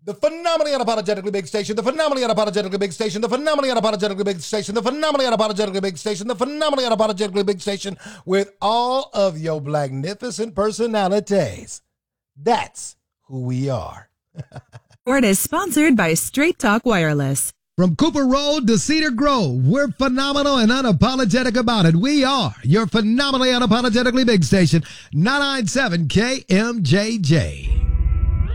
The phenomenally unapologetically big station, the phenomenally unapologetically big station, the phenomenally unapologetically big station, the phenomenally unapologetically big station, the phenomenally unapologetically big station with all of your magnificent personalities. That's who we are. It is sponsored by Straight Talk Wireless. From Cooper Road to Cedar Grove, we're phenomenal and unapologetic about it. We are your phenomenally unapologetically big station, 997 KMJJ.